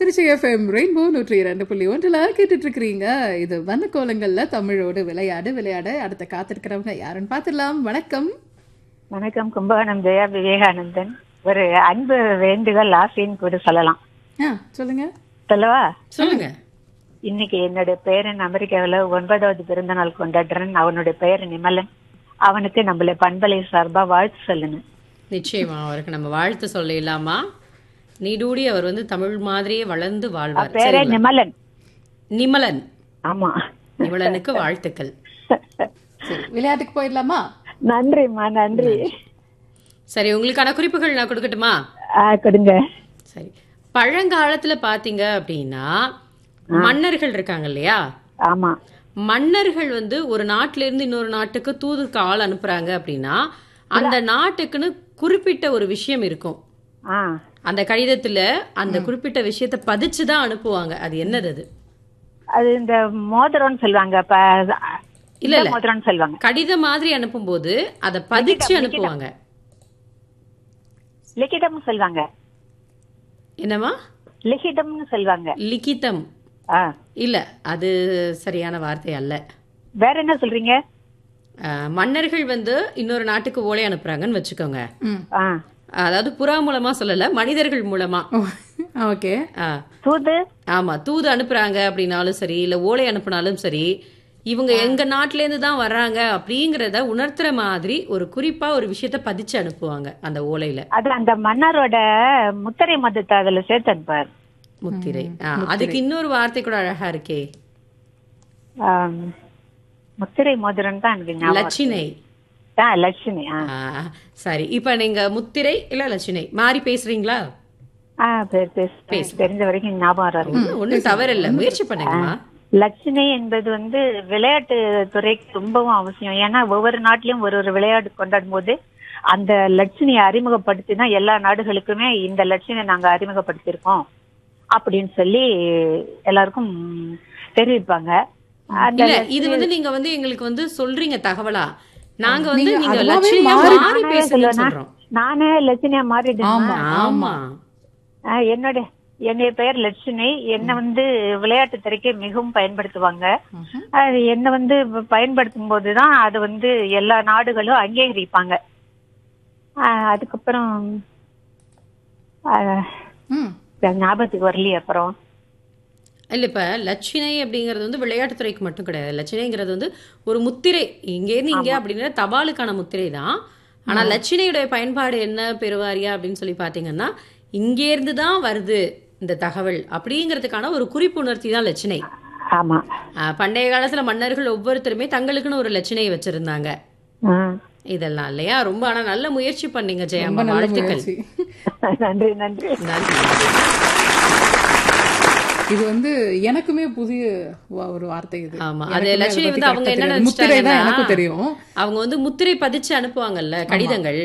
Trichy FM rainbow 102.1 கேட்டுட்டு இருக்கிறீங்க. இது வண்ண கோலங்கள்ல தமிழோடு விளையாட அடுத்த காத்திருக்கிறவங்க யாருன்னு பார்த்துடலாம். வணக்கம். வணக்கம். கும்பகோணம் ஜெயா விவேகானந்தன். ஒரு அன்பு வேண்டுதல் ஆசைன்னு கூட சொல்லலாம். சொல்லுங்க. சொல்லவா? சொல்லுங்க. இன்னைக்கு என்னுடைய பேரன் அமெரிக்காவில் 9வது பிறந்த நாள் கொண்டாடுறேன். அவனுடைய பெயர் நிமலன். அவனுக்கு நம்மள பண்பலை சார்பா வாழ்த்து சொல்லணும். நிச்சயமா அவருக்கு நம்ம வாழ்த்து சொல்லிடலாமா? நீடூடி அவர் தமிழ் மாதிரியே வளர்ந்து வாழ்வார். பேரே நிமலன். நிமலன். ஆமா, நிமலனுக்கு வாழ்த்துக்கள். சரி, விளையாட்டுக்கு போயிடலாமா? நன்றிம்மா, நன்றி. சரி, உங்களுக்கான குறிப்புகள் நான் கொடுக்கட்டுமா? கொடுங்க. சரி, பழங்காலத்துல பாத்தீங்க அப்படின்னா மன்னர்கள் இருக்காங்க இல்லையா? ஆமா. மன்னர்கள் ஒரு நாட்டுல இருந்து இன்னொரு நாட்டுக்கு தூதுக்கு ஆள் அனுப்புறாங்க அப்படின்னா அந்த நாட்டுக்குன்னு குறிப்பிட்ட ஒரு விஷயம் இருக்கும். அந்த கடிதத்துல அந்த குறிப்பிட்ட விஷயத்த பதிச்சுதான் அனுப்புவாங்க. அது என்னது? அது இந்த மோதிரம்னு சொல்லுவாங்க. இல்ல இல்ல, மோதிரம்னு சொல்லுவாங்க. கடிதம் மாதிரி அனுப்பும் போது அத பதிச்சு அனுப்புவாங்க. லிகிதம் சொல்லுவாங்க. என்னமா? லிகிதம்னு சொல்லுவாங்க. லிகிதம் இல்ல, அது சரியான வார்த்தை அல்ல. வேற என்ன சொல்றீங்க? மன்னர்கள் இன்னொரு நாட்டுக்கு ஓலை அனுப்புறாங்கன்னு வச்சுக்கோங்க. அதாவது புறா மூலமா சொல்லல, மனிதர்கள் மூலமா. ஓகே. தூது. ஆமா, தூது அனுப்புறாங்க அப்படின்னாலும் சரி, இல்ல ஓலை அனுப்புனாலும் சரி, இவங்க எங்க நாட்டுல இருந்து தான் வர்றாங்க அப்படிங்கறத உணர்த்துற மாதிரி ஒரு குறிப்பா ஒரு விஷயத்த பதிச்சு அனுப்புவாங்க அந்த ஓலையில. அது அந்த மன்னரோட முத்திரை மதத்தை அதுல சேர்த்து அனுப்பாரு. முத்திரை. அதுக்கு இன்னொரு வார்த்தை கூட அழகா இருக்கே. முத்திரை மோதிரம் தான் எனக்கு. லட்சினை. லட்சுமி. சரி, இப்ப நீங்க முத்திரை இல்ல லட்சுமி மாறி பேசுறீங்களா? தெரிஞ்ச வரைக்கும் ஞாபகம். ஒண்ணும் தவறு இல்ல, முயற்சி பண்ணுங்கம்மா. லட்சுமி என்பது விளையாட்டு துறைக்கு ரொம்பவும் அவசியம். ஏன்னா ஒவ்வொரு நாட்டிலும் ஒரு ஒரு விளையாட்டு கொண்டாடும் போது அந்த லட்சுமியை அறிமுகப்படுத்தினா எல்லா நாடுகளுக்குமே இந்த லட்சுமியை நாங்க அறிமுகப்படுத்திருக்கோம் அப்படின்னு சொல்லி எல்லாருக்கும் தெரிவிப்பாங்க. இது நீங்க எங்களுக்கு சொல்றீங்க தகவலா. நாங்க நீங்க லட்சுமியா மாறி பேசுறீங்க சொல்றோம். நானே லட்சுமியா மாறிட்டேன். ஆமா, என்னுடைய பெயர் லட்சுமி. என்ன விளையாட்டு துறைக்கு மிகவும் பயன்படுத்துவாங்க. அது என்ன பயன்படுத்தும் போதுதான் அது எல்லா நாடுகளும் அங்கீகரிப்பாங்க. அதுக்கப்புறம் ஞாபகத்துக்கு வரலையே. அப்புறம் இல்ல, இப்ப லட்சுமி அப்படிங்கறது விளையாட்டுத்துறைக்கு மட்டும் கிடையாது. லட்சுமிங்கிறது ஒரு முத்திரை, இங்கே இருந்து இங்கே அப்படிங்கிற தபாலுக்கான முத்திரை தான். ஆனா லட்சுமியுடைய பயன்பாடு என்ன பெருவாரியா அப்படின்னு சொல்லி பாத்தீங்கன்னா, இங்கே இருந்து தான் வருது இந்த தகவல் அப்படிங்கறதுக்கான ஒரு குறிப்புணர்த்தி தான் லட்சுமி. ஆமா. பண்டைய காலத்துல மன்னர்கள் ஒவ்வொருத்தருமே தங்களுக்குன்னு ஒரு லட்சுமியை வச்சிருந்தாங்க. இதெல்லாம் இல்லையா? ரொம்ப ஆனா நல்ல முயற்சி பண்ணீங்க ஜெயம்மா, வாழ்த்துக்கள். நன்றி நன்றி நன்றி. இது எனக்குமே புதிய ஒரு வார்த்தை இது. ஆமா, அது லட்சுமி அவங்க என்ன நினைச்சிட்டாங்கன்னா, எனக்கு தெரியும். அவங்க முத்திரை பதிச்சு அனுப்புவாங்கல்ல கடிதங்கள்.